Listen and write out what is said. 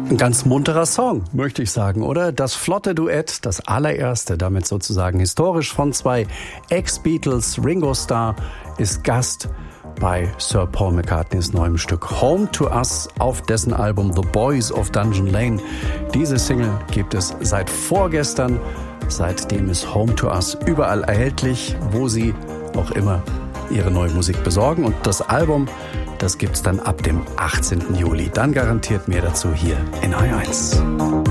Ein ganz munterer Song, möchte ich sagen, oder? Das flotte Duett, das allererste, damit sozusagen historisch von zwei Ex-Beatles. Ringo Starr ist Gast bei Sir Paul McCartneys neuem Stück Home to Us auf dessen Album The Boys of Dungeon Lane. Diese Single gibt es seit vorgestern. Seitdem ist Home to Us überall erhältlich, wo Sie auch immer Ihre neue Musik besorgen. Und das Album, das gibt's dann ab dem 18. Juli. Dann garantiert mehr dazu hier in HR1.